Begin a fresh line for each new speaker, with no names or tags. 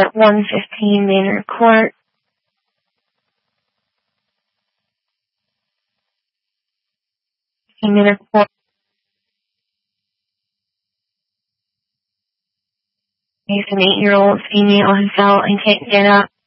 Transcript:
at 115 Manor Court. Manor Court. He's an 8-year-old female who fell and can't get up.